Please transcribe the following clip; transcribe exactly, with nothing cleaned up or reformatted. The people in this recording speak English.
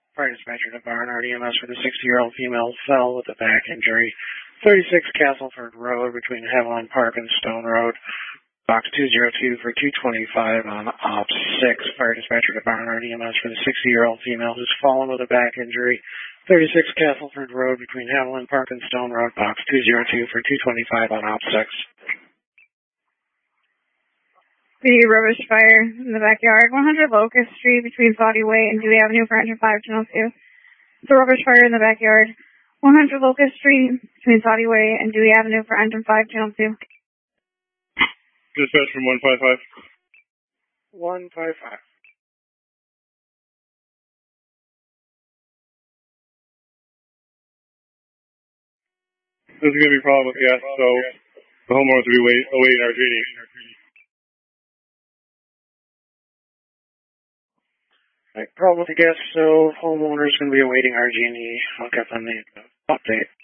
Fire dispatcher to Barnard E M S for the sixty-year-old female fell with a back injury. thirty-six Castleford Road between Haviland Park and Stone Road. Box two zero two for two twenty-five on op six. Fire dispatcher to Barnard E M S for the sixty-year-old female who's fallen with a back injury. thirty-six Castleford Road between Haviland Park and Stone Road. Box two zero two for two twenty-five on op six. The rubbish fire in the backyard, one hundred Locust Street between Saudi Way and Dewey Avenue for engine five channel two. The rubbish fire in the backyard, one hundred Locust Street between Saudi Way and Dewey Avenue for engine five channel two. Dispatch from one five five. one five five. There's going to be a problem with gas, so the homeowners will be wait, awaiting our G D. Right, problem with the gas, so homeowners going to be awaiting our G and E. I'll get them the update.